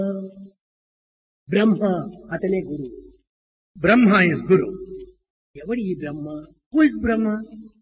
బ్రహ్మ అతనే గురువు. Brahma is Guru. ఎవడు ఈ బ్రహ్మ? Who is Brahma?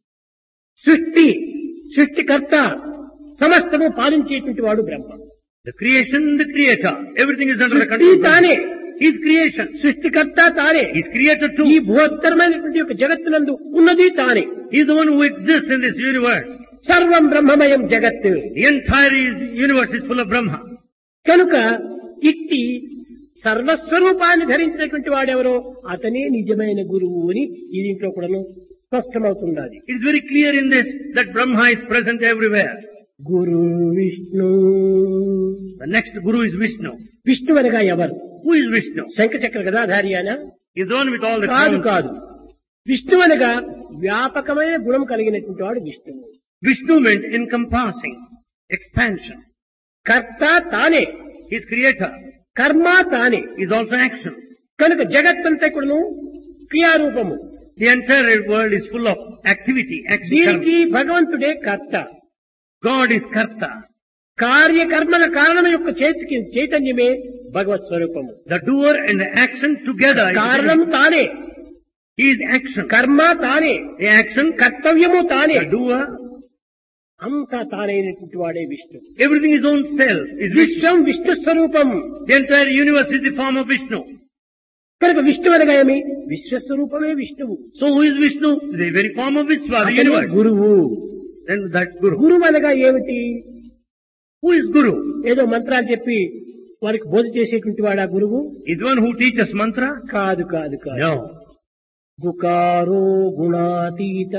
సృష్టికర్త సమస్తము పాలించేటువంటి వాడు బ్రహ్మ. The creation, the creator. Everything is under the సృష్టి control of తానే, Brahma. His creation. సృష్టికర్త తానే, He's creator ఈ too. బృహత్తరమైనటువంటి యొక్క జగత్తునందు ఉన్నది తానే. He's the one who exists in this universe. సర్వం బ్రహ్మమయం జగత్. The entire universe is full of Brahma. కనుక ఇట్టి సర్వస్వరూపాన్ని ధరించినటువంటి వాడెవరో అతనే నిజమైన గురువు అని ఈ దీంట్లో కూడా స్పష్టమవుతున్నది. It is very clear in this that Brahma is present everywhere. Guru Vishnu. The next Guru is Vishnu. Vishnu అనగా ఎవరు? Who is Vishnu? శంఖచక్ర గదాధారి అనా? He is the one with all the కాదు crowns. కాదు. విష్ణు అనగా వ్యాపకమైన గుణం కలిగినటువంటి వాడు విష్ణువు. Vishnu meant encompassing, expansion. కర్త తానే, He is creator. కర్మ తానే. He is also action. కనుక జగత్తంతా కూడాను క్రియారూపము. The entire world is full of activity, action. దీనికి Karma. భగవంతుడే కర్త. God is Karta. కార్యకర్మల కారణం యొక్క చైతన్యమే భగవత్ స్వరూపము. The doer and the action together. కారణం తానే, He is action. కర్మ తానే, The action, కర్తవ్యము తానే, the doer, అంతా తానైనటువంటి వాడే Vishnu. everything is own self. Is Vishnu. విశ్వం విష్ణు స్వరూపం. The entire universe is the form of Vishnu. కనుక విష్ణు అనగా ఏమి? విశ్వస్వరూపమే విష్ణువు. So who is Vishnu? The very form of Vishwa, the అతనే universe. గురువు. Then that's Guru. గురువు అనగా ఏమిటి? Who is Guru? ఏదో మంత్రాలు చెప్పి వారికి బోధ చేసేటువంటి వాడా గురువు? Is the one who teaches mantra? కాదు కాదు కాదు. No. గుకారో గుణాతీత,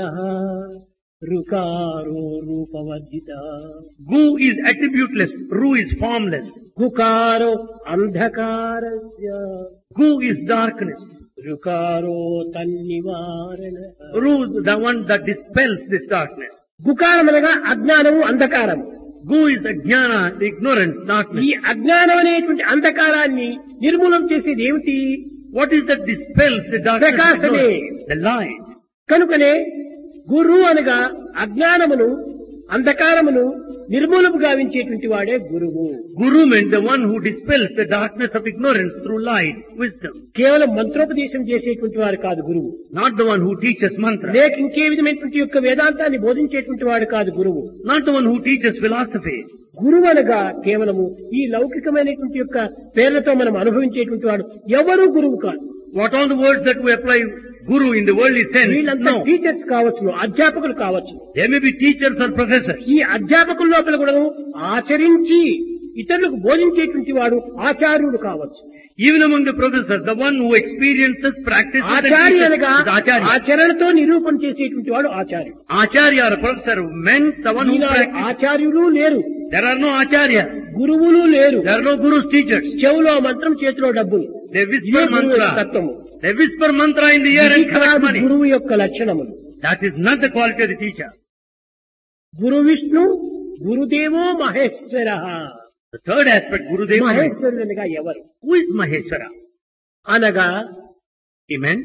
రుకారో రూపవర్జిత. Gu is attributeless. Ru is formless. గుకారో అంధకారస్య, Gu is darkness. రుకారో తన్నివారణ. Ru, the one that dispels this darkness. గుకారం అనగా అజ్ఞానము, అంధకారము. Gu is ajnana, the ignorance, ఈ darkness. అజ్ఞానం అనేటువంటి అంధకారాన్ని నిర్మూలం చేసేది ఏమిటి? What is that dispels the darkness? of ప్రకాశమే. ignorance? The light. కనుకనే గురు అనగా అజ్ఞానమును, అంధకారమును నిర్మూలము గావించేటువంటి వాడే గురువు. Guru meant the one who dispels the darkness of ignorance through light, wisdom. కేవలం మంత్రోపదేశం చేసేటువంటి వారు కాదు గురువు. Not the one who teaches mantra. లేక ఇంకే విధమైనటువంటి యొక్క వేదాంతాన్ని బోధించేటువంటి వాడు కాదు గురువు. Not the one who teaches philosophy. గురువు అనగా కేవలము ఈ లౌకికమైనటువంటి యొక్క పేర్లతో మనం అనుభవించేటువంటి వాడు ఎవరు గురువు కాదు. What all the words that we apply Guru in the worldly sense? వీళ్ళంతా No. టీచర్స్ కావచ్చును, అధ్యాపకులు కావచ్చు. They may be teachers or professors. ఈ అధ్యాపకుల లోపల కూడా ఆచరించి ఇతరులకు బోధించేటువంటి వాడు ఆచార్యుడు కావచ్చు. Even among the professors, the one who experiences, practices, and Acharya teaches అనగా is Acharya. ఆచరణతో నిరూపణ చేసేటువంటి వాడు ఆచార్యుడు. Acharya or a professor meant the one who Eenadu practices. ఆచార్యులు లేరు, There are no acharyas. గురువులు లేరు. There are no gurus, teachers. చెవులో మంత్రం, చేతిలో డబ్బులు. They ఇదే whisper గురువు యొక్క mantra. తత్వము. They whisper mantra in the ear ఇది and collect కాదు money. గురువు యొక్క లక్షణములు. That is not the quality of the teacher. Guru Vishnu, గురుదేవో Maheshwara. The third aspect, Gurudeva. మహేశ్వరుడు అనగా ఎవరు? Who is Maheshwara? అనగా He meant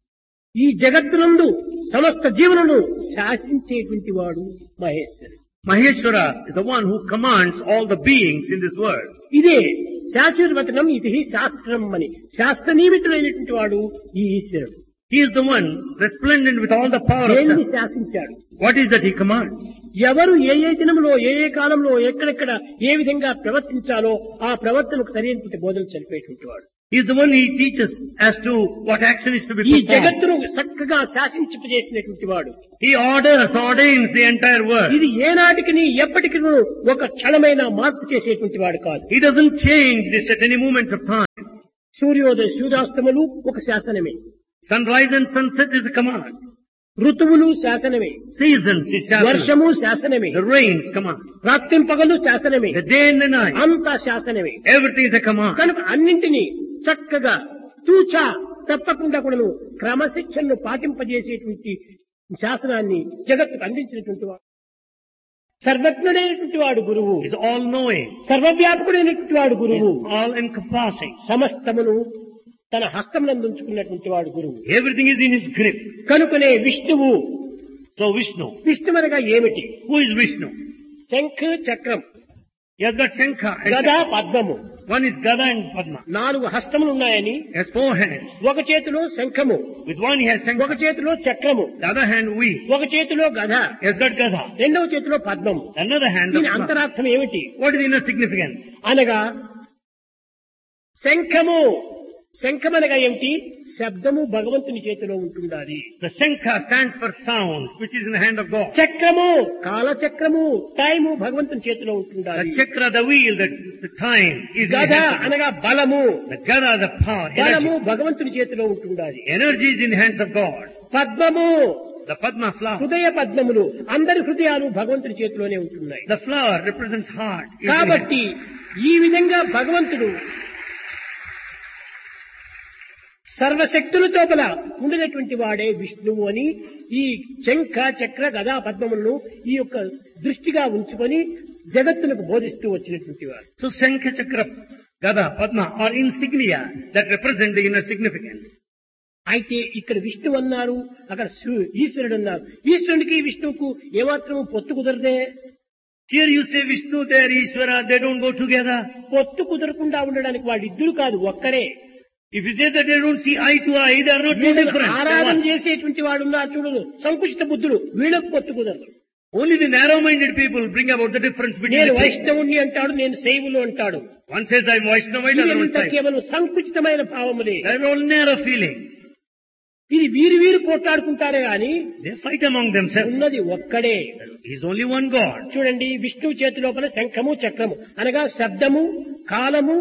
ఈ జగత్తునందు సమస్త జీవులను శాసించేటువంటి వాడు మహేశ్వరుడు. Maheshwara is the one who commands all the beings in this world. ఇదే శాశ్వతవచనం, ఇది శాస్త్రం అని శాస్త్రనియమితుడైనటువంటి వాడు ఈ ఈశ్వరుడు. He is the one resplendent with all the power of దేన్ని Shastra. శాసించాడు? What is that he commands? ఎవరు ఏ ఏ దినంలో, ఏ ఏ కాలంలో, ఎక్కడెక్కడ ఏ విధంగా ప్రవర్తించాలో ఆ ప్రవర్తనకు సరైనటువంటి బోధనలు చనిపోయేటువంటి వాడు. He is the one he teaches as to what action is to be ఈ performed. జగత్తును చక్కగా శాసించేసినటువంటి వాడు. He ordains the entire world. ఇది ఏనాటికి ఎప్పటికీ ఒక క్షణమైన మార్పు చేసేటువంటి వాడు కాదు. He doesn't change this at any moment of time. సూర్యోదయ సూర్యాస్తములు ఒక శాసనమే. Sunrise and sunset is a command. ఋతువులు శాసనమే. Seasons is Shastra. వర్షము శాసనమే. The rains command. రాత్రింపగలు శాసనమే. The day and the night. అంతా శాసనమే. Everything is a command. కనుక అన్నింటినీ చక్కగా తూచా తప్పకుండా కూడా క్రమశిక్షణను పాటింపజేసేటువంటి శాసనాన్ని జగత్తుకు అందించినటువంటి వాడు, సర్వజ్ఞుడైనటువంటి వాడు గురువు. He is all knowing. సర్వవ్యాపకుడైనటువంటి వాడు He గురువు. is all encompassing. సమస్తమును తన హస్తమునందు ఉంచుకున్నటువంటి వాడు గురువు. Everything is in his grip. కనుకనే విష్ణువు. So Vishnu. విష్ణువనగా ఏమిటి? Who is Vishnu? శంఖ చక్రం He has got Shankha and గద Chakra. పద్మము. One is Gada and Padma. 4 హస్తములు ఉన్నాయని, He has 4 hands. ఒక చేతిలో శంఖము, With one he has ఒక Shankha. చేతిలో చక్రము, The other hand wheel. ఒక చేతిలో గద, He has got Gada. రెండవ చేతిలో పద్మము. Another hand the దీని Padma. అంతరార్థం ఏమిటి What is the inner significance? అనగా, శంఖము, శంఖమనగా ఏమిటి? శబ్దము భగవంతుని చేతిలో ఉంటుండాలి. The Shankha stands for sound, which is in the hand of God. చక్రము, కాలచక్రము, టైము భగవంతుని చేతిలో ఉంటుండాలి. The Chakra, the wheel, the time is in the గద hand of God. అనగా బలము, The Gada, the power, బలము energy. భగవంతుని చేతిలో ఉంటుండాలి. Energy is in the hands of God. పద్మము, The Padma flower. హృదయ పద్మములు, అందరి హృదయాలు భగవంతుని చేతిలోనే ఉంటున్నాయి. The flower represents heart. is in the కాబట్టి ఈ విధంగా భగవంతుడు సర్వశక్తుల తోపల ఉండినటువంటి వాడే విష్ణువు అని ఈ శంఖ చక్ర గదా పద్మములను ఈ యొక్క దృష్టిగా ఉంచుకొని జగత్తులకు బోధిస్తూ వచ్చినటువంటి వాడు. So Shankha, Chakra, Gada, Padma are insignia that represent the inner significance. అయితే ఇక్కడ విష్ణువు అన్నారు, అక్కడ ఈశ్వరుడు అన్నారు. ఈశ్వరునికి విష్ణువుకు ఏమాత్రం పొత్తు కుదరదే. Here you say Vishnu, there Ishvara, they don't go together. పొత్తు కుదరకుండా ఉండడానికి వాళ్ళిద్దరు కాదు, ఒక్కరే. If you say that they don't see eye to eye, they are not two different. They are ఆరాధన one. చేసేటువంటి వాడు ఉన్నారు చూడదు, సంకుచిత బుద్ధుడు, వీళ్ళకు పొత్తు కుదరదు. Only the narrow-minded people bring about the difference between నేను the two. వైష్ణవుని అంటాడు, నేను శైవులు అంటాడు. One says I'm Vaishnavite, other one ఇదంతా says. కేవలం సంకుచితమైన భావములే. They are all narrow feelings. ఇది వీరు పోట్లాడుకుంటారే గాని They fight among themselves. ఉన్నది ఒక్కడే. He is only one God. చూడండి, విష్ణువు చేతి లోపల శంఖము చక్రము అనగా శబ్దము, కాలము,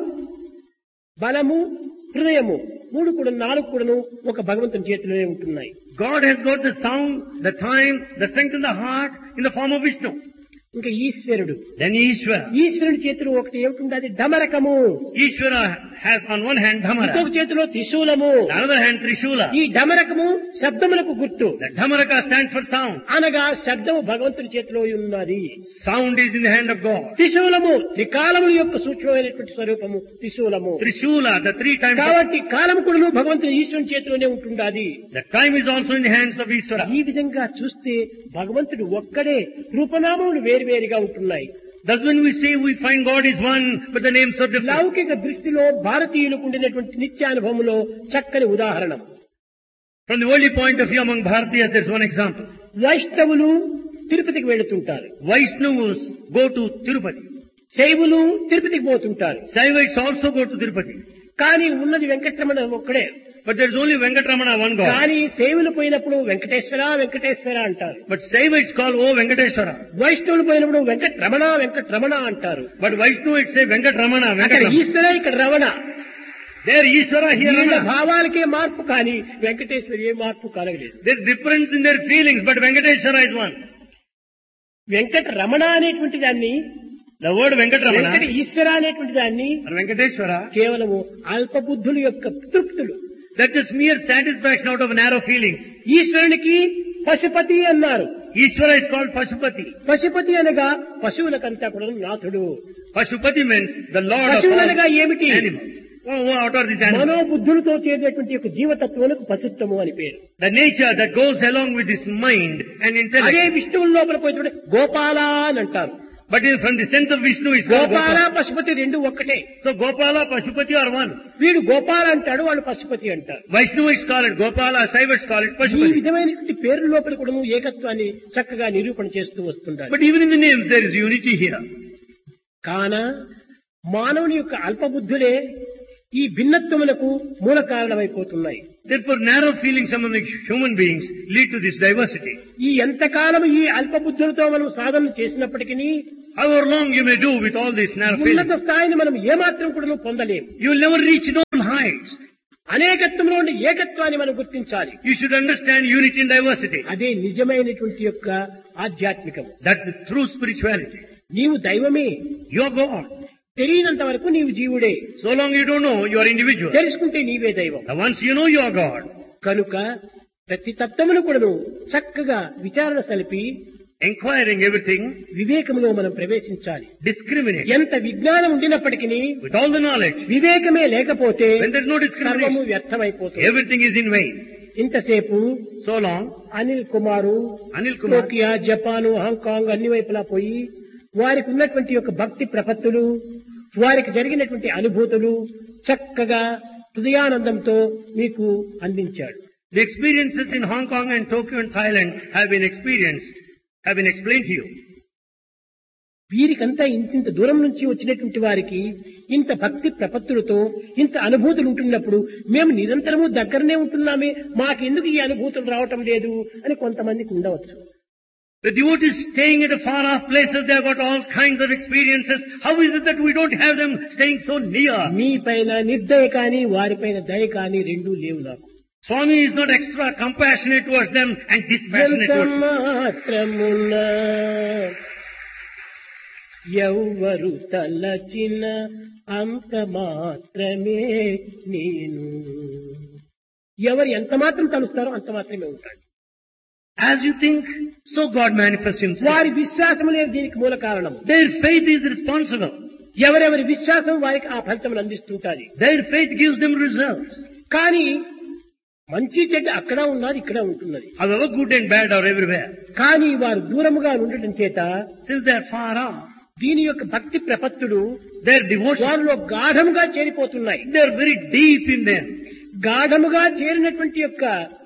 బలము, హృదయము, 3 కూడా 4 కూడాను ఒక భగవంతుని చేతిలోనే ఉంటున్నాయి. God has got the sound, the time, the strength in the heart in the form of Vishnu. ఇంకా ఈశ్వరుడు, Then Ishvara. ఈశ్వరుడి చేతిలో ఒకటి ఏమిటి? అది డమరకము. Ishvara has on one hand ఇంకొక Dhamara, చేతిలో త్రిశూలము. the other hand Trishula. ఈ డమరకము శబ్దములకు గుర్తు. The Dhamaraka stands for sound. అనగా శబ్దము భగవంతుని చేతిలో ఉన్నది. Sound is in the hand of God. త్రిశూలము త్రికాలముల యొక్క సూక్ష్మమైనటువంటి స్వరూపము త్రిశూలము. Trishula, the 3 times. కాబట్టి కాలము కూడా భగవంతుని ఈశ్వరుని చేతిలోనే ఉంటుండాది. The time is also in the hands of Ishvara. ఈ విధంగా చూస్తే భగవంతుడు ఒక్కడే, రూపనామములు వేరువేరుగా ఉంటున్నాయి. Thus when we say we find God is one, but the names are different. లౌకిక దృష్టిలో భారతీయులకు ఉండినటువంటి నిత్యానుభవంలో చక్కని ఉదాహరణ. From the worldly point of view among Bharatiyas, there's one example. వైష్ణవులు తిరుపతికి వెళుతుంటారు, Vaishnavas go to Tirupati. శైవులు తిరుపతికి పోతుంటారు. Shaivites also go to Tirupati. కానీ ఉన్నది వెంకటరమణ ఒక్కడే. But there's only Venkatramana, one God. కానీ శైవులు పోయినప్పుడు Venkateswara Venkateswara anటారు. But Shaivites call, oh Venkateshwara. వైష్ణవులు పోయినప్పుడు వెంకటరమణ వెంకటరమణ అంటారు. But Vaishnavites say Venkatramana, అక్కడ Venkatramana. ఈశ్వర, ఇక్కడ రమణ. There Ishvara, here వీళ్ళ Ramana. భావాలకే మార్పు, కానీ వెంకటేశ్వరి ఏ మార్పు కలగలేదు. There's difference in their feelings, but Venkateshwara is one. Venkata Ramana అనేటువంటి దాన్ని, The word వెంకట Venkatramana ఈశ్వర అనేటువంటి దాన్ని or Venkateshwara, కేవలము అల్పబుద్ధుల యొక్క తృప్తులు. that's just mere satisfaction out of narrow feelings. ఈశ్వరునికి పశుపతి అన్నారు. Ishvara is called Pashupati. Pashupati అనగా పశువులకంతా కూడా నాథుడు. Pashupati means the Lord of పశువులనగా all ఏమిటి? animals. What are these animals? మనోబుద్ధులతో చేసేటువంటి యొక్క జీవతత్వములకు పశుత్వము అని పేరు. The nature that goes along with his mind and అదే intellect. విష్ణువుల లోపల పోయి గోపాల అని అంటారు. But from the sense of Vishnu is called Gopala Gopala. Pashupati రెండు ఒక్కటే. So Gopala, Pashupati are one. వీడు గోపాల అంటాడు, వాళ్ళు పశుపతి అంటారు. Vaishnavites call it Gopala, Shaivites call it ఈ Pashupati. విధమైనటువంటి పేర్ల లోపల కూడా ఏకత్వాన్ని చక్కగా నిరూపణ చేస్తూ వస్తుంటారు. But even in the names there is unity here. కాన మానవుని యొక్క అల్పబుద్ధులే ఈ భిన్నత్వములకు మూల కారణమైపోతున్నాయి. Therefore narrow feelings among the human beings lead to this diversity. ఈ ఎంతకాలం ఈ అల్పబుద్ధులతో మనం సాధన చేసినప్పటికీ However long you may do with all these narrow ఉన్నత feelings, స్థాయిని మనం ఏమాత్రం కూడా పొందలేము. you will never reach noble heights. అనేకత్వంలో ఉండే ఏకత్వాన్ని మనం గుర్తించాలి. You should understand unity and diversity. అదే నిజమైనటువంటి యొక్క ఆధ్యాత్మికం. That's the true spirituality. నీవు దైవమే, You are God. తెలియనంత వరకు నీవు జీవుడే, So long you don't know, you are individual. తెలుసుకుంటే నీవే దైవం. And once you know you are God, కనుక ప్రతి తత్వమును కూడాను చక్కగా విచారణ సలిపి inquiring everything, వివేకంలో మనం ప్రవేశించాలి. discriminate. ఎంత విజ్ఞానం ఉండినప్పటికీ With all the knowledge, వివేకమే లేకపోతే when there is no సర్వము discrimination, వ్యర్థమైపోతుంది. everything is in vain. ఇంతసేపు So long, అనిల్ కుమారు Anil Kumar, Tokyo, Japan, Hong Kong అన్ని వైపులా పోయి వారికి ఉన్నటువంటి యొక్క భక్తి ప్రపత్తులు, వారికి జరిగినటువంటి అనుభూతులు చక్కగా హృదయానందంతో మీకు అందించాడు. The experiences in Hong Kong and Tokyo and Thailand have been explained to you. వీరికంతా ఇంత దూరం నుంచి వచ్చినటువంటి వారికి ఇంత భక్తి ప్రపత్తులతో ఇంత అనుభూతులు ఉంటున్నప్పుడు మేము నిరంతరము దగ్గరనే ఉంటున్నామే, మాకెందుకు ఈ అనుభూతులు రావటం లేదు అని కొంతమందికి ఉండవచ్చు. The devotees staying at a far off places, they have got all kinds of experiences. How is it that we don't have them staying so near? మీ పైన నిర్దయ కానీ వారిపైన దయ కానీ రెండూ లేవు నాకు. Swami is not extra compassionate towards them and dispassionate towards them. మాత్రమున ఎవ్వరు తలచిన అంత మాత్రమే నేను. ఎవరు ఎంత మాత్రం తలుస్తారో అంత మాత్రమే ఉంటాడు. As you think, so God manifests himself. వారి విశ్వాసమునే దీనికి మూల కారణం. Their faith is responsible. ఎవరెవరి విశ్వాసం వారికి ఆ ఫలితం అందిస్తుంటారు. Their faith gives them results. కానీ మంచి చెడ్డ అక్కడ ఉన్నది, ఇక్కడ ఉంటున్నది. However, good and bad are everywhere. కానీ వారు దూరముగా ఉండటం చేత, Since they are far off, దీని యొక్క భక్తి ప్రపత్తులు their devotion, వారిలో గాఢముగా చేరిపోతున్నాయి. they are very deep in them. గాఢముగా చేరినటువంటి యొక్క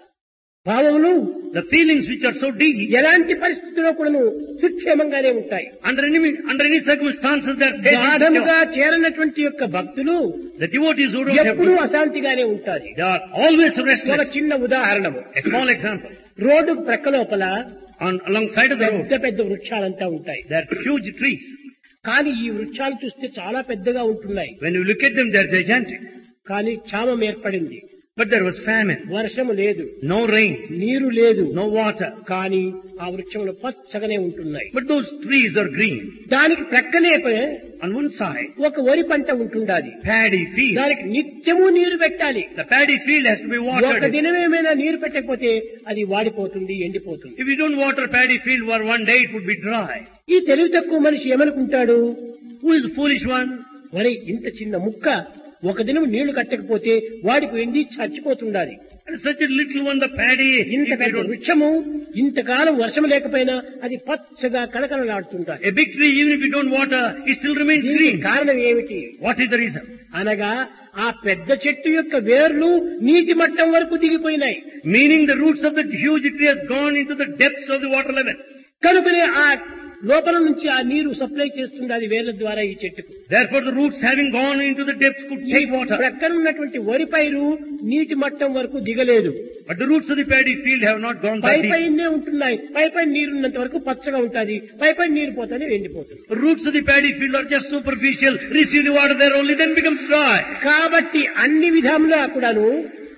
భావములు, The feelings which are so deep, ఎలాంటి పరిస్థితుల్లో కూడాను సుక్షేమంగానే ఉంటాయి. under any circumstances, they are safe. గాఢముగా చేరినటువంటి యొక్క భక్తులు The devotees who don't have ఎప్పుడూ good, అశాంతిగానే ఉంటారు. they are always ఒక restless. చిన్న ఉదాహరణము, A small example. రోడ్డు ప్రక్క లోపల Alongside of the road, పెద్ద పెద్ద వృక్షాలంతా ఉంటాయి. there are huge trees. కానీ ఈ వృక్షాలు చూస్తే చాలా పెద్దగా ఉంటున్నాయి. When you look at them, they are gigantic. కానీ క్షామం ఏర్పడింది. But there was famine, వర్షము లేదు, no rain, నీరు లేదు, no water. కానీ ఆ వృక్షములు పచ్చగానే ఉంటున్నాయి. But those trees are green. దానికి ప్రక్కనే On one side, ఒక వరి పంట ఉంటుండాలి. paddy field. దానికి నిత్యము నీరు పెట్టాలి. The paddy field has to be ఒక watered. దినమేమైనా నీరు పెట్టకపోతే అది వాడిపోతుంది, ఎండిపోతుంది. If you don't water paddy field for one day, it would be dry. ఈ తెలివి తక్కువ మనిషి ఏమనుకుంటాడు, Who is the foolish one? మరి ఇంత చిన్న ముక్క ఒక దినం నీళ్లు కట్టకపోతే వాడికి ఎండి చచ్చిపోతుండాలి. And such a little one, the paddy, ఇంత if you పెద్ద don't- వృక్షము ఇంతకాలం వర్షం లేకపోయినా అది పచ్చగా కళకళలాడుతుంటాలి. a big tree, even if you don't water, it still remains దీనికి green. కారణం ఏమిటి What is the reason? అనగా ఆ పెద్ద చెట్టు యొక్క వేర్లు నీటి మట్టం వరకు దిగిపోయినాయి. Meaning the roots of the huge tree has gone into the depths of the water level. కనుకనే ఆ లోపల నుంచి ఆ నీరు సప్లై చేస్తుంది అది వేర్ల ద్వారా ఈ చెట్టుకు. Therefore the roots having gone into the depths could take water. ప్రక్కన ఉన్నటువంటి వరి పైరు నీటి మట్టం వరకు దిగలేదు. But the roots of the paddy field have not gone pi that deep. పైనే ఉంటున్నాయి. పై పైన నీరు ఉన్నంత వరకు పచ్చగా ఉంటుంది, పై పైన నీరు పోతానే ఎండిపోతుంది. The roots of the paddy field are just superficial, receive the water there only, then becomes dry. కాబట్టి అన్ని విధములా కూడాను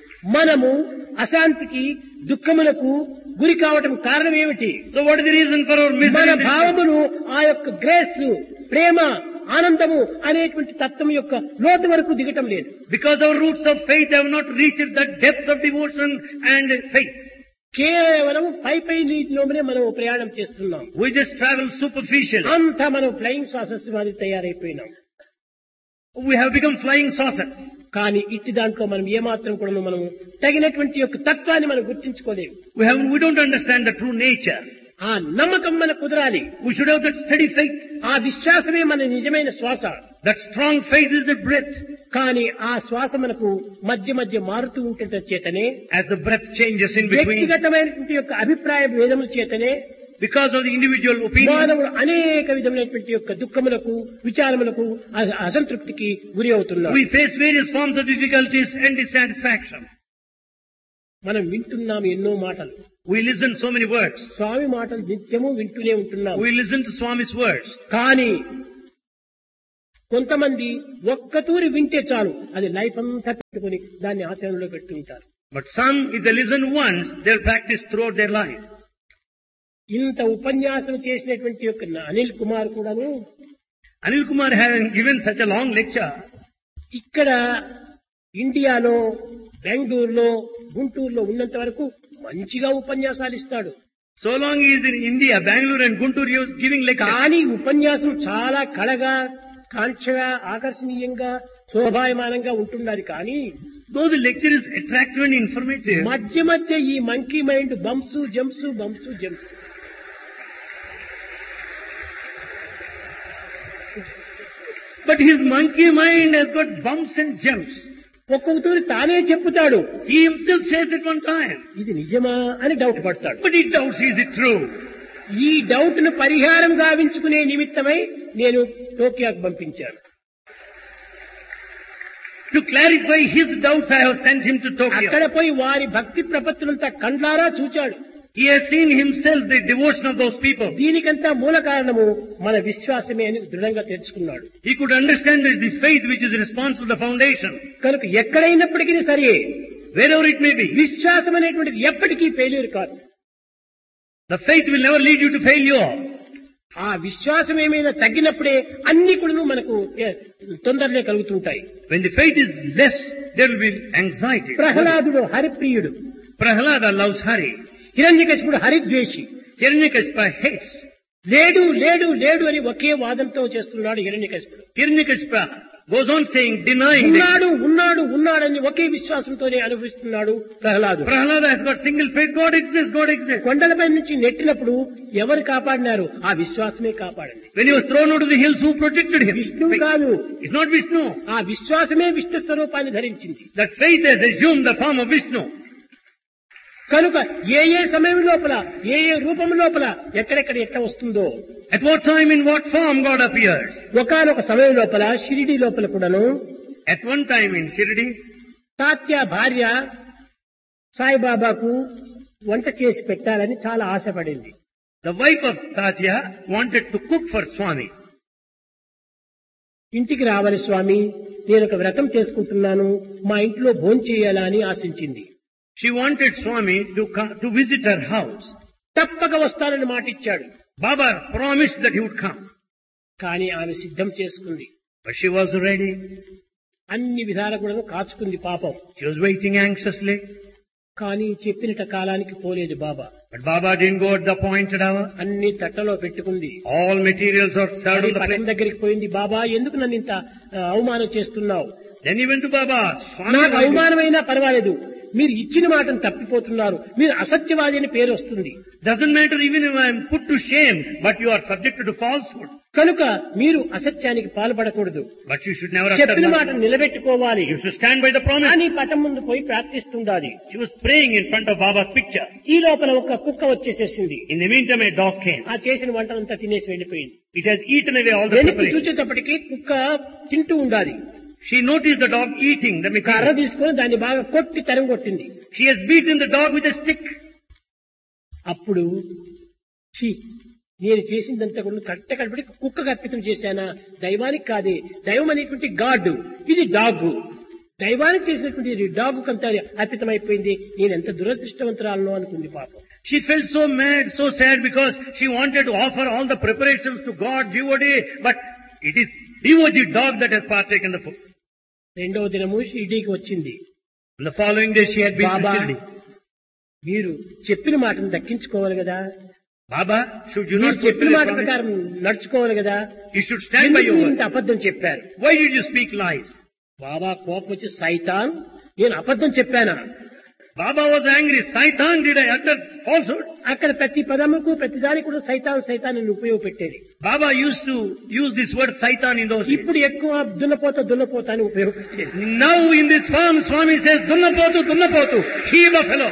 మనము అశాంతికి దుఃఖములకు గురి కావటం కారణం ఏమిటి? So what is the reason for our misery? మన in this world? భావములు ఆ యొక్క గ్రేస్, ప్రేమ, ఆనందము అనేటువంటి తత్వం యొక్క లోతు వరకు దిగటం లేదు. Because our roots of faith have not reached the depths of devotion and faith. కేవలం పై నీటిలోనే మనం ప్రయాణం చేస్తున్నాం. We just travel superficially. అంతా మనం ఫ్లయింగ్ సాసెస్ మాది తయారైపోయినాం. We have become flying saucers. కానీ ఇట్టి దాంట్లో మనం ఏమాత్రం కూడా మనం తగినటువంటి యొక్క తత్వాన్ని మనం గుర్తించుకోలేము. We don't understand the true nature. ఆ నమ్మకం మన కుదరాలి. We should have that steady faith. ఆ విశ్వాసమే మన నిజమైన శ్వాస. That strong faith is the breath. కానీ ఆ శ్వాస మనకు మధ్య మధ్య మారుతూ ఉంటే చేతనే, As the breath changes in between, వ్యక్తిగతమైనటువంటి యొక్క అభిప్రాయ భేదముల చేతనే because of the individual opinion, మానవుడు అనేక విధమైనటువంటి యొక్క దుఃఖములకు, విచారములకు, అసంతృప్తికి గురి అవుతున్నాడు. we face various forms of difficulties and dissatisfaction. మనం వింటున్నాం ఎన్నో మాటలు. We listen so many words. స్వామి మాటలు నిత్యము వింటూనే ఉంటున్నాం. We listen to Swami's words. కానీ కొంతమంది ఒక్కతూరి వింటే చాలు, అది లైఫ్ అంతా పెట్టుకుని దాన్ని ఆచరణలో పెట్టుకుంటారు. But some, if they listen once, they'll practice throughout their life. ఇంత ఉపన్యాసం చేసినటువంటి యొక్క అనిల్ కుమార్ కూడాను Anil Kumar having given such a long lecture, ఇక్కడ ఇండియాలో, బెంగళూరులో, గుంటూరులో ఉన్నంత వరకు మంచిగా ఉపన్యాసాలు ఇస్తాడు. so long he is in India, Bangalore and Guntur, he was giving lectures. కానీ ఉపన్యాసం చాలా కళగా, కాంక్షగా, ఆకర్షణీయంగా, శోభాయమానంగా ఉంటున్నది. కానీ Though the lecture is attractive and informative, మధ్య మధ్య ఈ monkey mind bumps jumps. But his monkey mind has got bumps and jumps. ఒక్కొక్కటి తానే చెప్పుతాడు, He himself says at one time. ఇది నిజమా అని డౌట్ పడతాడు. But he doubts, is it true? ఈ డౌట్ ను పరిహారం గావించుకునే నిమిత్తమై నేను టోక్యోకు పంపించాను. To clarify his doubts, I have sent him to అక్కడ Tokyo. పోయి వారి భక్తి ప్రపత్తులంతా కండ్లారా చూచాడు. He has seen himself the devotion of those people. దీనికంతా మూల కారణము మన విశ్వాసమే అని దృఢంగా తెలుసుకున్నాడు. He could understand that the faith which is responsible for the foundation. కనుక ఎక్కడైనప్పటికీ సరే Wherever it may be, విశ్వాసం అనేటువంటిది ఎప్పటికీ ఫెయిల్యూర్ కాదు. the faith will never lead you to failure. ఆ విశ్వాసం ఏమైనా తగ్గినప్పుడే అన్ని కూడా మనకు తొందరనే కలుగుతుంటాయి. When the faith is less, there will be anxiety. ప్రహ్లాదుడు హరిప్రియుడు, Prahlada loves Hari. హిరణ్యకశిపుడు హరిద్వేషి. Hiranyakashipu hates. లేడు లేడు లేడు అని ఒకే వాదంతో చేస్తున్నాడు హిరణ్యకశిపుడు. Hiranyakashipu goes on saying, denying that. ఉన్నాడు ఉన్నాడు ఉన్నాడని ఒకే విశ్వాసంతోనే అనుభవిస్తున్నాడు ప్రహ్లాదుడు. Prahlada has got single faith. God exists, God exists. కొండలపై నుంచి నెట్టినప్పుడు ఎవరు కాపాడినారు? ఆ విశ్వాసమే కాపాడింది. When he was thrown out of the hills, who protected him? విష్ణువు కాదు, It's not Vishnu. ఆ విశ్వాసమే విష్ణు స్వరూపాన్ని ధరించింది. That faith has assumed the form of Vishnu. కనుక ఏ ఏ సమయం లోపల ఏ ఏ రూపం లోపల ఎక్కడెక్కడ ఎట్లా వస్తుందో, At what time, in what form God appears. ఒకానొక సమయం లోపల షిరిడి లోపల కూడాను At one time in Shirdi, Tatya భార్య సాయిబాబాకు వంట చేసి పెట్టాలని చాలా ఆశపడింది. the wife of Tatya wanted to cook for Swami. ఇంటికి రావాలి స్వామి, నేను ఒక వ్రతం చేసుకుంటున్నాను, మా ఇంట్లో భోంచేయాలా అని ఆశించింది. She wanted Swami to come to visit her house. తప్పక వస్తానని మాటిచ్చాడు. Baba promised that he would come. కానీ ఆమె సిద్ధం చేసుకుంది. But she was ready. అన్ని విధాల కూడా కాచుకుంది పాపం. She was waiting anxiously. కానీ చెప్పినట కాలానికి పోలేదు బాబా. But Baba didn't go at the appointed hour. అన్ని తట్టలో పెట్టుకుంది. All materials are served on the పటం plate. దగ్గరికి పోయింది. బాబా, ఎందుకు నన్ను ఇంత అవమానం చేస్తున్నావు? Then he went to Baba. Swami, నాకు why did- అవమానమైనా పర్వాలేదు, మీరు ఇచ్చిన మాటను తప్పిపోతున్నారు, మీరు అసత్యవాది అని పేరు వస్తుంది. Doesn't matter even if I am put to shame, but you are subjected to falsehood. కనుక మీరు అసత్యానికి పాల్పడకూడదు, But you should never చెప్పిన utter మాటను nonsense. నిలబెట్టుకోవాలి You should stand by the promise. అని పటం ముందు పోయి ప్రార్థిస్తుండాలి. She was praying in front of Baba's picture. ఈ లోపల ఒక కుక్క వచ్చేసేసింది. In the meantime, a dog came. ఆ చేసిన వంటనంతా తినేసి వెళ్ళిపోయింది. It has eaten away all the వెనక్కి preparation. చూసేటప్పటికి కుక్క తింటూ ఉండాలి. She noticed the dog eating the కర్ర material. తీసుకొని దాన్ని బాగా కొట్టి తరంగొట్టింది. She has beaten the dog with a stick. అప్పుడు ఛీ, నేను చేసిందంతా కూడా కట్టకడపడి కుక్కకు అర్పితం చేశానా? దైవానికి కాదే, దైవం అనేటువంటి గాడ్, ఇది డాగ్. దైవానికి చేసినటువంటి డాగ్ కంతా అర్పితమైపోయింది. నేను ఎంత దురదృష్టవంతురాలను అనుకుంది పాపం. She felt so mad, so sad because she wanted to offer all the preparations to God, devotee, but it is devotee dog that has partaken the food. రెండవ దినము షిరిడీకి వచ్చింది. On the following day she had been to Baba, Shirdi. మీరు చెప్పిన మాటను దక్కించుకోవాలి కదా, Baba, should you మీరు not చెప్పిన fulfill మాట your promise? ప్రకారం నడుచుకోవాలి కదా, You should stand by ఎందుకు your మీరు word. ఇంత అబద్ధం చెప్పారు? Why did you speak lies? బాబా కోపం వచ్చి, సైతాన్, నేను అబద్ధం చెప్పానా? Baba was angry. Saitan, did I utter falsehood? అక్కడ ప్రతి పదముకు ప్రతి దానికి కూడా సైతాన్ సైతాన్ అని ఉపయోగపెట్టేది. Baba used to use this word Saitan in those days. ఇప్పుడు ఎక్కువ దున్నపోత అని ఉపయోగపెట్టేది. Now in this form, Swami says, Dunnapotu, he buffalo.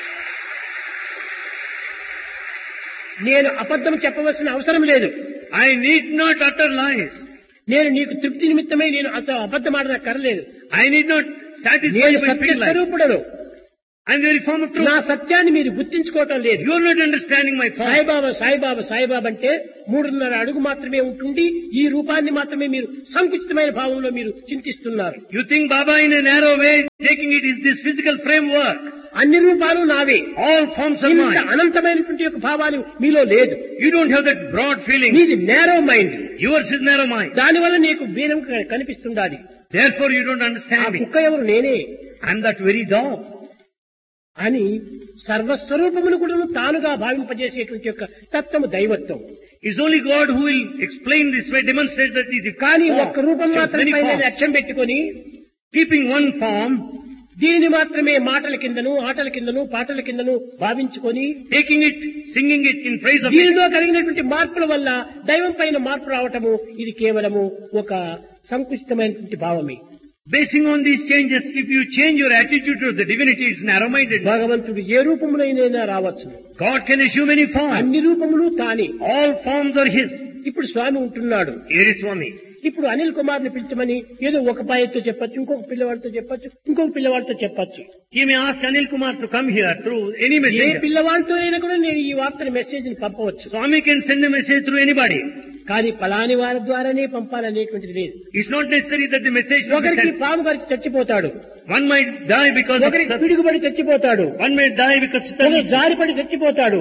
నేను అబద్ధం చెప్పవలసిన అవసరం లేదు. I need not utter lies. నేను నీకు తృప్తి నిమిత్తమై నేను అబద్ధం ఆడన కరలేదు. I need not satisfy నేను you by speaking lies. సత్యస్వరూపుడను. I am the very form of truth. నా సత్యాన్ని మీరు గుర్తించుకోవటం లేదు. You are not understanding my form. Saibaba అంటే 3.5 అడుగు మాత్రమే ఉంటుండి ఈ రూపాన్ని మాత్రమే మీరు సంకుచితమైన భావంలో మీరు చింతిస్తున్నారు. You think Baba in a narrow way, taking it is this physical framework. అన్ని రూపాలు నావే, All forms are ఇంత mine. అనంతమైనటువంటి యొక్క భావాలు మీలో లేదు. You don't have that broad feeling. నీది narrow mind. Yours is narrow mind. దానివల్ల నీకు భేదం కనిపిస్తుండాలి. Therefore you don't ఆ understand me. కుక్క ఎవరు? నేనే I am that very dog. అని సర్వస్వరూపమును కూడా తానుగా భావింపజేసేటువంటి యొక్క తత్వము దైవత్వం. It's only God who will explain this way, demonstrate that it is కానీ form. ఒక్క రూపం మాత్రమే Many forms. లక్ష్యం పెట్టుకొని Keeping one form, దీనిని మాత్రమే మాటల కిందను ఆటల కిందను పాటల కిందను భావించుకొని taking it, singing it in praise of it. దీనిలో కలిగినటువంటి మార్పుల వల్ల దైవం పైన మార్పు రావటము ఇది కేవలము ఒక సంకుచితమైనటువంటి భావమే. Basing on these changes, if you change your attitude to the divinity, it's narrow-minded. భగవంతుడు ఏ రూపములైనా రావచ్చు. God can assume any form. అన్ని రూపములు తానే. All forms are His. ఇప్పుడు స్వామి ఉంటున్నాడు. Here is Swami. ఇప్పుడు అనిల్ కుమార్ ని పిలిచమని ఏదో ఒక అబ్బాయితో చెప్పొచ్చు, ఇంకొక పిల్లవాడితో చెప్పొచ్చు, ఇంకొక పిల్లవాడితో చెప్పొచ్చు. He may ask Anil Kumar to come here through any A messenger. పిల్లవాడితో అయినా కూడా నేను ఈ వార్తని మెసేజ్ ని పంపవచ్చు. Swami can send a message through anybody. కానీ పలాని వారి ద్వారానే పంపాలనేటువంటిది లేదు. It's not necessary that the message should be ఒకరికి sent. పాము గారికి చచ్చిపోతాడు, One might die because of ఒకరికి పిడుగుబడి చచ్చిపోతాడు, one may die because ఒకరు జారిపడి చచ్చిపోతాడు.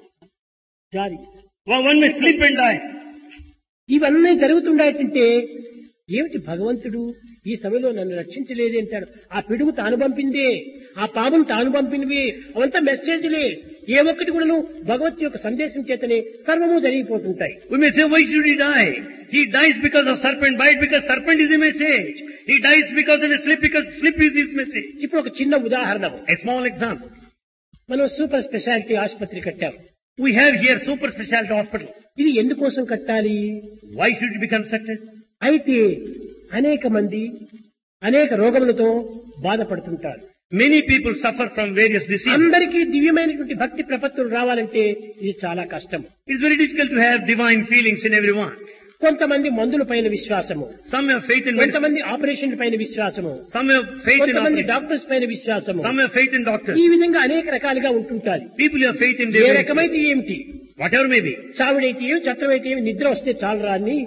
జారి one may slip and die. ఇవన్నీ జరుగుతుండేటంటే ఏమిటి భగవంతుడు ఈ సమయంలో నన్ను రక్షించలేదు అంటాడు. ఆ పిడుగు తాను పంపిందే, ఆ పామును తాను పంపినవి, అవంతా మెసేజ్లే. ఏ ఒక్కటి కూడాను భగవత్ యొక్క సందేశం చేతనే సర్వము జరిగిపోతుంటాయి. We may say, why should he die? He dies because of serpent bite, because serpent is a message. He dies because of a slip, because slip is his message. ఇప్పుడు ఒక చిన్న ఉదాహరణ, A small example. మనం super speciality ఆసుపత్రి కట్టాం. We have here super specialty hospital. ఇది ఎందుకోసం కట్టాలి? Why should it be constructed? అయితే అనేక మంది అనేక రోగములతో బాధపడుతుంటారు. Many people suffer from various diseases. అందరికీ దివ్యమైనటువంటి భక్తి ప్రపత్తులు రావాలంటే ఇది చాలా కష్టం. It's very difficult to have divine feelings in everyone. కొంతమంది మందుల పైన విశ్వాసము, Some have faith in medicine. కొంతమంది ఆపరేషన్ పైన విశ్వాసము, Some have faith in కొంతమంది operation. డాక్టర్స్ పైన విశ్వాసము. Some have faith in doctors. ఈ విధంగా అనేక రకాలుగా ఉంటుంటారు. People have faith in A divine. రకమైతే ఏమిటి, Whatever may be. చావిడైతే ఏమి, చత్రమైతే ఏమి, నిద్ర వస్తే చాలు రాని.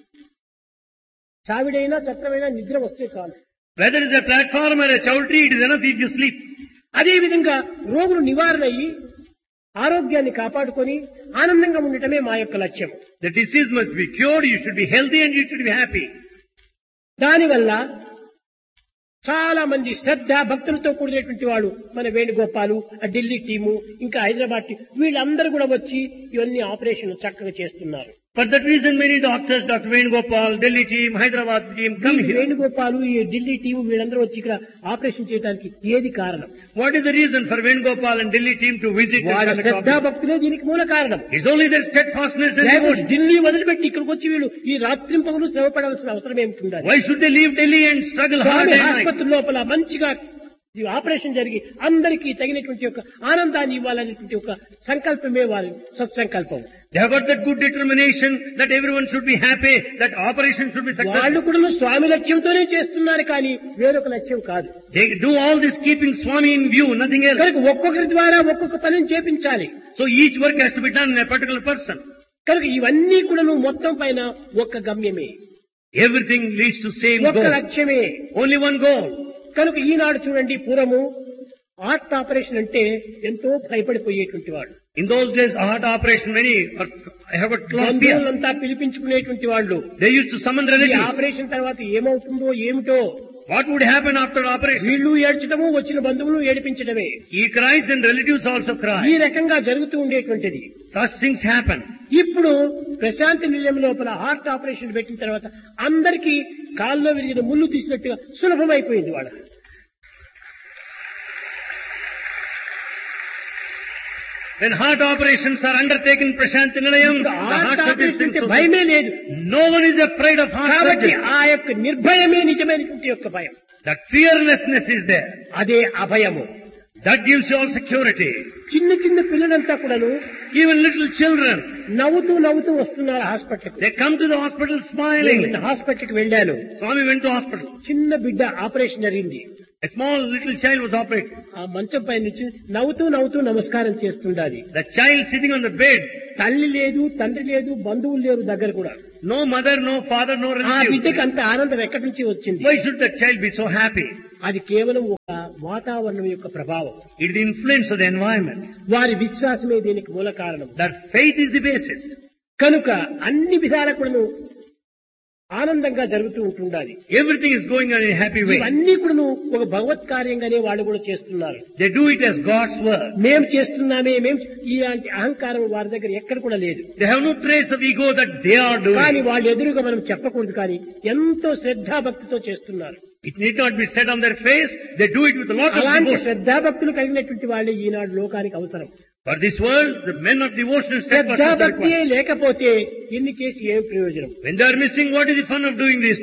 చావిడైనా చత్రమైనా నిద్ర వస్తే చాలు. Whether it's a platform or a chowdhury, it is enough if you sleep. అదే విధంగా రోగులు నివారణ అయ్యి ఆరోగ్యాన్ని కాపాడుకొని ఆనందంగా ఉండటమే మా యొక్క లక్ష్యం. The disease must be cured, you should be healthy and you should be happy. దానివల్ల చాలా మంది శ్రద్ధ భక్తులతో కూడినటువంటి వాడు మన వేణుగోపాలు, ఆ ఢిల్లీ టీము, ఇంకా హైదరాబాద్ టీం, వీళ్ళందరూ కూడా వచ్చి ఇవన్నీ ఆపరేషన్ చక్కగా చేస్తున్నారు. For that reason, many doctors, Dr. Venugopal, Delhi team, Hyderabad team, come ఈ here. వేణుగోపాలు, ఈ ఢిల్లీ టీము వీళ్ళందరూ వచ్చి ఇక్కడ ఆపరేషన్ చేయడానికి ఏది కారణం? What is the reason for Venugopal and Delhi team to visit and వాళ్ళ conduct శ్రద్ధా operation? భక్తులే దీనికి మూల కారణం. It's only their steadfastness and లేకపోతే devotion. ఢిల్లీ వదిలిపెట్టి ఇక్కడికి వచ్చి వీళ్ళు ఈ రాత్రింపగలు శ్రమపడాల్సిన అవసరం ఏమిటి ఉండాలి? Why should they leave Delhi and struggle hard Swamy at night? ఆసుపత్రి లోపల మంచిగా ఈ ఆపరేషన్ జరిగి అందరికీ తగినటువంటి ఒక ఆనందాన్ని ఇవ్వాలనేటువంటి ఒక సంకల్పమే వారి సత్సంకల్పం. They have got that good determination that everyone should be happy, that operation should be వాళ్ళు successful. కూడా స్వామి లక్ష్యంతోనే చేస్తున్నారు కానీ వేరొక లక్ష్యం కాదు. They do all this keeping Swami in view, nothing else. కనుక ఒక్కొక్కరి ద్వారా ఒక్కొక్క పనిని చేపించాలి. So each work has to be done in a particular person. కనుక ఇవన్నీ కూడా మొత్తం పైన ఒక్క గమ్యమే, Everything leads to same ఒక్క goal. లక్ష్యమే. Only one goal. కనుక ఈనాడు చూడండి, పూర్వము హార్ట్ ఆపరేషన్ అంటే ఎంతో భయపడిపోయేటువంటి వాడు. In those days, a heart operation, many have a lot of fear. బంధువులంతా పిలిపించుకునేటువంటి వాళ్ళు. They used to summon ఈ relatives. ఆపరేషన్ తర్వాత ఏమవుతుందో ఏమిటో, What would happen after operation? వీళ్ళు ఏడ్చడము, వచ్చిన బంధువులు ఏడిపించడమే, He cries and relatives also ఈ cry. రకంగా జరుగుతూ ఉండేటువంటిది. Such things happen. ఇప్పుడు ప్రశాంతి నిలయం లోపల హార్ట్ ఆపరేషన్ పెట్టిన తర్వాత అందరికీ కాల్లో విరిగిన ముళ్ళు తీసినట్టుగా సులభమైపోయింది వాళ్ళకి. When heart operations are undertaken in Prashanthi Nilayam, the heart heart surgery operation seems అంటే so భయమే లేదు. no one is afraid of heart కాబట్టి surgery. ఆ యొక్క నిర్భయమే నిజమైనటువంటి యొక్క భయం. That fearlessness is there. అదే అభయము. That gives you all security. చిన్న చిన్న పిల్లలంతా కూడాను Even little children, నవ్వుతూ నవ్వుతూ వస్తున్నారు హాస్పిటల్కి. they come to the hospital smiling. నేను హాస్పిటల్కి వెళ్ళాను. Swami went to hospital. చిన్న బిడ్డ ఆపరేషన్ జరిగింది. A small little child was operated. ఆ మంచం పై నుంచి నవ్వుతూ నవ్వుతూ నమస్కారం చేస్తుండాలి. The child sitting on the bed. తల్లి లేదు, తండ్రి లేదు, బంధువులు లేరు దగ్గర కూడా. No mother, no father, no ఆ relative. బిడ్డకి అంత ఆనందం ఎక్కడి నుంచి వచ్చింది? Why should that child be so happy? అది కేవలం ఒక వాతావరణం యొక్క ప్రభావం. It is the influence of the environment. వారి విశ్వాసమే దీనికి మూల కారణం. That faith is the basis. కనుక అన్ని విధాల కూడాను ఆనందంగా జరుగుతూ ఉంటుండాలి. Everything is going on in a happy way. ఇవన్నీ కూడాను ఒక భగవత్ కార్యంగానే వాళ్ళు కూడా చేస్తున్నారు. They do it as God's work. మేం చేస్తున్నామే, మేం ఇలాంటి అహంకారం వారి దగ్గర ఎక్కడ కూడా లేదు. They have no trace of ego that they are కానీ doing. వాళ్ళు ఎదురుగా మనం చెప్పకూడదు, కానీ ఎంతో శ్రద్ధాభక్తితో చేస్తున్నారు. It need not be said on their face. They do it with a lot of అలాంటి devotion. శ్రద్ధాభక్తులు కలిగినటువంటి వాళ్ళే ఈనాడు లోకానికి అవసరం. For this world, the men of devotion and steadfastness are శ్రద్ధాభక్తియే required. లేకపోతే ఎన్ని చేసి ఏం ప్రయోజనం? When they are missing, what is the fun of doing these things?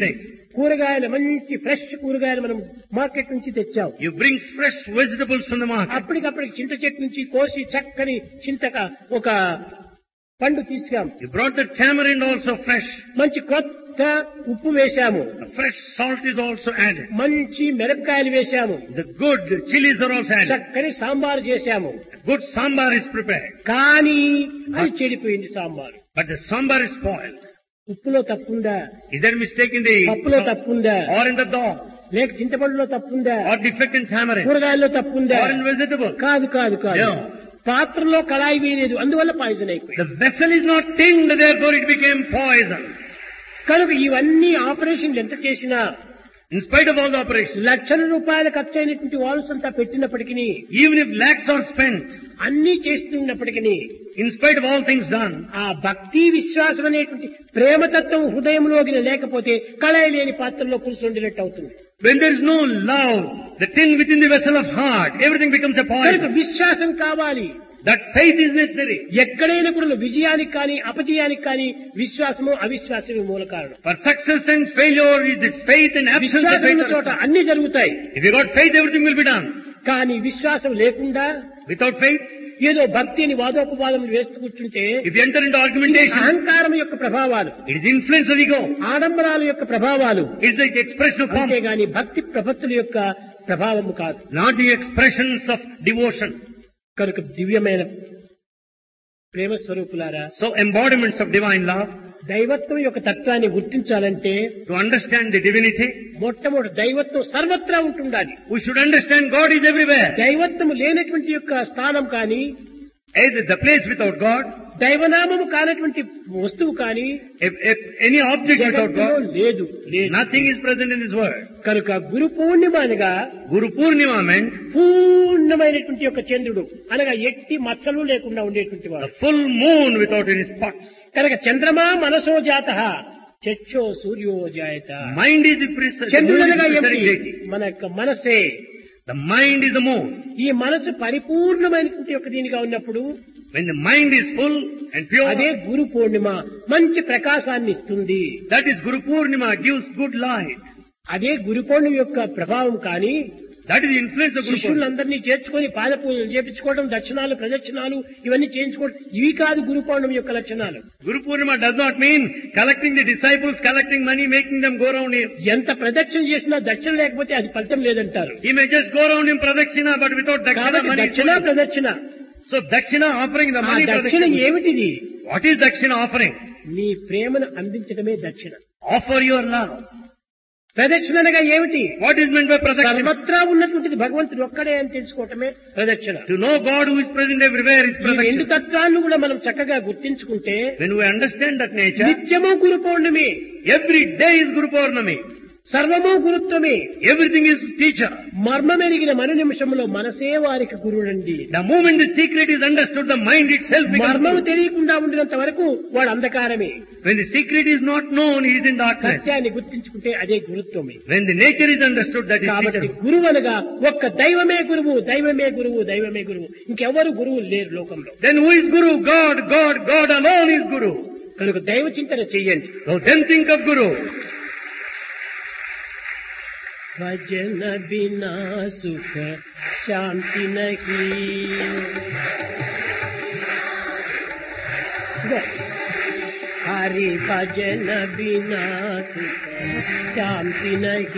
కూరగాయలు మంచి ఫ్రెష్ కూరగాయలు మనం మార్కెట్ నుంచి తెచ్చాం. You bring fresh vegetables from the market. అప్పటికప్పటికి చింత చెట్టు నుంచి కోసి చక్కని చింతక ఒక పండు తీసుకాం. You brought the tamarind also fresh. మంచి కొత్త ఉప్పు వేశాము. Fresh salt is also added. మంచి మిరపకాయలు వేశాము. The good chilies are also added. చక్కని సాంబార్ చేశాము. Good sambar is prepared. కానీ అది చెడిపోయింది sambar. But the sambar is spoiled. ఉప్పులో తప్పుందా, Is there mistake in the పప్పులో తప్పుందా, or in the dog, లేక చింతపండులో తప్పుందా, or defect in tamarind, కూరగాయల్లో తప్పుందా? or in vegetable? కాదు కాదు కాదు. No. పాత్రలో కళాయి వేయలేదు, అందువల్ల పాయిజన్ అయిపోయింది. The vessel is not tinned, therefore it became poison. కనుక ఇవన్నీ ఆపరేషన్లు ఎంత చేసినా, In spite of all the operations, లక్షల రూపాయలు ఖర్చు అయినటువంటి వాల్స్ అంతా పెట్టినప్పటికీ, even if lakhs are spent, అన్ని చేస్తున్నప్పటికీ, in spite of all things done, ఆ భక్తి విశ్వాసం అనేటువంటి ప్రేమతత్వం హృదయంలోకి లేకపోతే కళాయి లేని పాత్రలో పులుసు వండినట్టు అవుతుంది. when there is no love, the tin within the vessel of heart, everything becomes a కనుక poison. విశ్వాసం కావాలి. That faith is necessary. ఎక్కడైనా కూడా విజయానికి కానీ అపజయానికి కానీ విశ్వాసము అవిశ్వాసమే మూల కారణం. For success and failure is the faith and absence of విశ్వాసం ఉన్న faith. చోట అన్ని జరుగుతాయి. If you got faith, everything will be done. కానీ విశ్వాసం లేకుండా Without faith, ఏదో భక్తి అని వాదోపవాదం వేస్తూ కూర్చుంటే if you enter into argumentation, అహంకారం యొక్క ప్రభావాలు, it is influence of ego. ఆడంబరాల యొక్క ప్రభావాలు, It is like the expression of pomp, అంతేగాని భక్తి ప్రపత్తుల యొక్క ప్రభావము కాదు. not the expressions of devotion. కనుక దివ్యమైన ప్రేమ స్వరూపులారా, So embodiments of divine love, దైవత్వం యొక్క తత్వాన్ని గుర్తించాలంటే to understand the divinity, మొట్టమొదటి దైవత్వం సర్వత్రా ఉంటుండాలి. we should understand God is everywhere. దైవత్వం లేనటువంటి యొక్క స్థానం కానీ, Either the place without God, దైవనామము కానటువంటి వస్తువు కానీ if any object without జగత్తులో God, లేదు. nothing is present in this world. కనుక గురు పూర్ణిమ అనగా Guru Purnima meant పూర్ణమైనటువంటి యొక్క చంద్రుడు అనగా ఎట్టి మచ్చలు లేకుండా ఉండేటువంటి the వాడు. full moon without any spots. కనుక చంద్రమా మనసో జాత చక్షో సూర్యో జాయత. Mind is the precise, the చంద్రుడు moon is అనగా the ఏమిటి? precise deity. మన యొక్క మనసే. The mind is the moon. ఈ మనసు పరిపూర్ణమైనటువంటి యొక్క దీనిగా ఉన్నప్పుడు When the mind is full and pure, అదే గురు పూర్ణిమ మంచి ప్రకాశాన్ని ఇస్తుంది. that is Guru Purnima, gives good light. అదే గురు పూర్ణిమ యొక్క ప్రభావం కానీ, That is the influence of Guru Purnima. శిష్యులందరినీ చేర్చుకొని పాద పూజలు చేపించుకోవడం, దక్షిణాలు ప్రదక్షిణాలు ఇవన్నీ చేయించుకోవడం, ఇవి కాదు గురు పౌర్ణమి యొక్క లక్షణాలు. Guru Purnima does not mean collecting the disciples, collecting money, making them go around him. ఎంత ప్రదక్షిణ చేసినా దక్షిణ లేకపోతే అది ఫలితం లేదంటారు. He may just go around him pradakshina, but without dakshina కాబట్టి money. దక్షిణ ప్రదక్షిణ, So dakshina offering the ఆ money దక్షిణ pradakshina. ఏమిటిది? What is dakshina offering? నీ ప్రేమను అందించడమే దక్షిణ. Offer your love. ప్రదక్షిణ అనగా ఏమిటి? What is meant by pradakshina? సర్వత్రా ఉన్నటువంటిది భగవంతుడు ఒక్కడే అని తెలుసుకోవటమే ప్రదక్షిణ. To know God who is present everywhere is ఈ రెండు pradakshina. తత్వాలను కూడా మనం చక్కగా గుర్తించుకుంటే When we understand that nature, నిత్యము గురు పౌర్ణమి, every day is Guru Purnami. సర్వము గురుత్వమే. Everything is teacher. మర్మమెరిగిన మరు నిమిషంలో మనసే వారికి గురుడండి. The moment the secret is understood, the mind itself becomes మర్మము Guru. తెలియకుండా ఉండినంత వరకు వాడు అంధకారమే. When the secret is not known, he is in darkness. సత్యాన్ని గుర్తించుకుంటే అదే గురుత్వమే. When the nature is understood, that is కాబట్టి teacher. గురువు అనగా ఒక్క దైవమే గురువు, దైవమే గురువు, దైవమే గురువు. ఇంకెవరు గురువులు లేరు లోకంలో. Then who is Guru? God, God, God alone is Guru. కనుక దైవ చింతన చెయ్యండి. So then think of Guru. భజన బినా సుఖ శాంతి నహీ. హరి భజన బినా సుఖ శాంతి నహీ.